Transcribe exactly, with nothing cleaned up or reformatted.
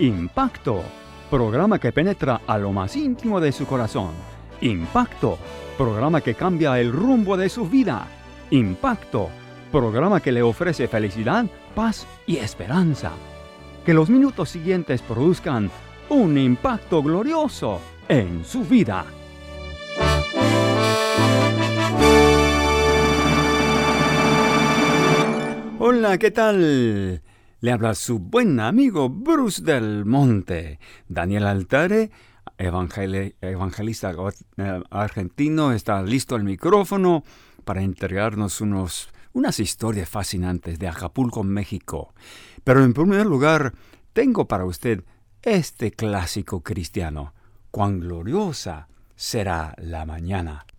Impacto, programa que penetra a lo más íntimo de su corazón. Impacto, programa que cambia el rumbo de su vida. Impacto, programa que le ofrece felicidad, paz y esperanza. Que los minutos siguientes produzcan un impacto glorioso en su vida. Hola, ¿qué tal? Le habla su buen amigo Bruce Del Monte. Daniel Altare, evangel- evangelista argentino, está listo al micrófono para entregarnos unos, unas historias fascinantes de Acapulco, México. Pero en primer lugar, tengo para usted este clásico cristiano. Cuán gloriosa será la mañana.